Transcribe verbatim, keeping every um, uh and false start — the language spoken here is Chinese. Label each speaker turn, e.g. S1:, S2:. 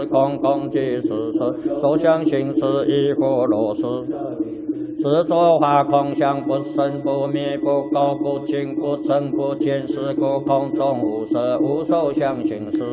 S1: 是空，空即是实，受想行识亦复如是。是作化空相，不生不灭，不垢不净，不增不减，是故空中无色，无受想行识。